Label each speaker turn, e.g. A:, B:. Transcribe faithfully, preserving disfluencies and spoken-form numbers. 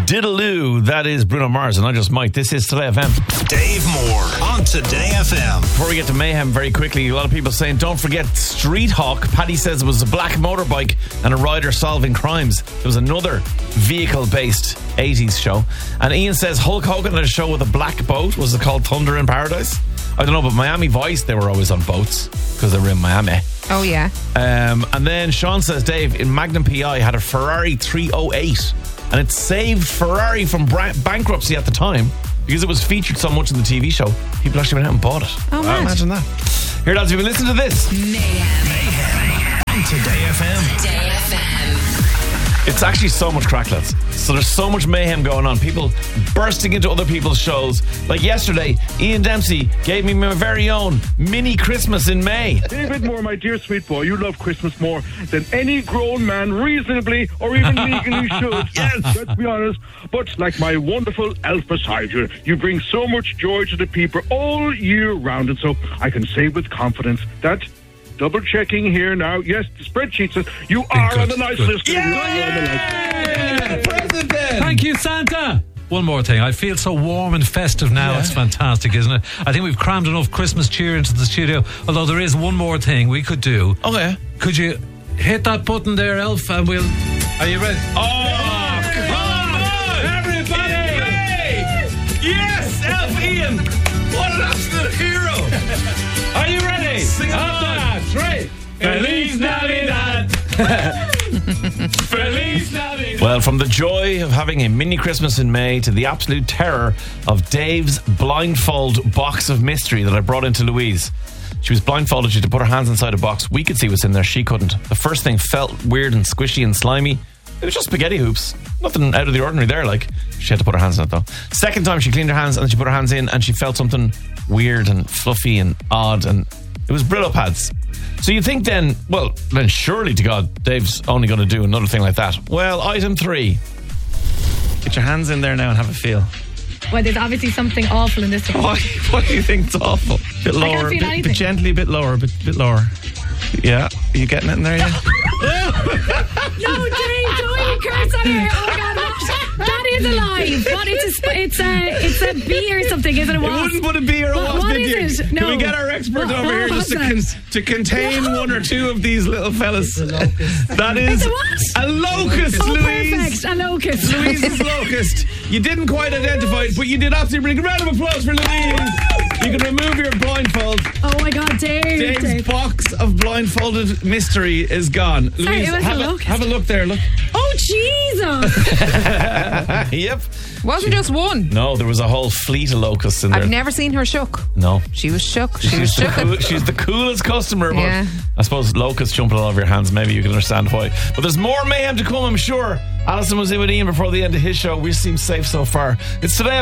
A: Diddaloo, that is Bruno Mars, and I just might. This is Today F M.
B: Dave Moore on Today F M.
A: Before we get to mayhem, very quickly, a lot of people saying, don't forget Street Hawk. Paddy says it was a black motorbike and a rider solving crimes. It was another vehicle-based eighties show. And Ian says Hulk Hogan had a show with a black boat. Was it called Thunder in Paradise? I don't know, but Miami Vice, they were always on boats because they were in Miami.
C: Oh, yeah.
A: Um, and then Sean says, Dave, in Magnum P I had a Ferrari three oh eight, and it saved Ferrari from bra- bankruptcy at the time because it was featured so much in the T V show. People actually went out and bought it.
C: Oh,
A: wow, imagine that. Here, lads, you've been listening to this.
B: Mayhem. Mayhem. On Today F M.
D: Today F M.
A: It's actually so much crack, lads. So there's so much mayhem going on. People bursting into other people's shows. Like yesterday, Ian Dempsey gave me my very own mini Christmas in May.
E: David Moore, my dear sweet boy, you love Christmas more than any grown man reasonably or even legally should. Yes. Let's be honest. But like my wonderful elf beside you, you bring so much joy to the people all year round. And so I can say with confidence that... Double checking here now. Yes, the spreadsheet says you are
F: good,
E: on the nice
F: good.
E: list.
F: Yeah!
E: You are on the nice list.
A: President!
F: Thank you, Santa. One more thing. I feel so warm and festive now.
A: Yeah.
F: It's fantastic, isn't it? I think we've crammed enough Christmas cheer into the studio. Although there is one more thing we could do.
A: Okay.
F: Could you hit that button there, Elf, and we'll... Are you ready?
A: Oh, come on! Everybody! Hey! Yes, Elf Ian! What an absolute hero! Are you ready? Sing along. Three. Feliz Navidad. Feliz Navidad. Well, from the joy of having a mini Christmas in May to the absolute terror of Dave's blindfold box of mystery that I brought into Louise. She was blindfolded. She had to put her hands inside a box. We could see what's in there. She couldn't. The first thing felt weird and squishy and slimy. It was just spaghetti hoops. Nothing out of the ordinary there, like. She had to put her hands in it, though. Second time, she cleaned her hands and then she put her hands in and she felt something weird and fluffy and odd, and it was Brillo pads. So you think then, well, then surely to God, Dave's only going to do another thing like that. Well, item three. Get your hands in there now and have a feel.
G: Well, there's obviously something awful in this one.
A: Why, why do you think it's awful? Bit
G: I can't
A: lower,
G: feel
A: bit,
G: anything.
A: bit gently, a bit lower, bit, bit lower. Yeah, are you getting it in there yet?
G: No, Dave, don't even curse on here. Oh, God, what? That is alive. What? It's a, sp- it's a, it's a bee or something, isn't it?
A: It wouldn't put a bee or a
G: What-
A: wasp
G: what
A: in
G: is
A: you.
G: it? No.
A: Can we get our expert
G: What-
A: over
G: what
A: here just
G: was
A: to, con- to contain one or two of these little fellas? That is
G: It's a what?
A: a locust,
G: Oh,
A: Louise.
G: perfect. A locust.
A: Louise's locust. You didn't quite identify it, but you did absolutely brilliant. Round of applause for Louise. You can remove your blindfold.
G: Oh, my God, Dave.
A: Dave's
G: Dave.
A: box of blindfolded mystery is gone.
G: Sorry,
A: Louise,
G: it was a
A: have, a,
G: locust.
A: have a look there. Look.
G: Oh, Jesus.
A: Yep.
C: Wasn't just one.
A: No, there was a whole fleet of locusts in there.
C: I've never seen her shook.
A: No.
C: She was shook. She
A: She's
C: was
A: the,
C: shook.
A: cool, she's the coolest customer, but
C: Yeah.
A: I suppose locusts jumping all over your hands, maybe you can understand why. But there's more mayhem to come, I'm sure. Alison was in with Ian before the end of his show. We seem safe so far. It's Today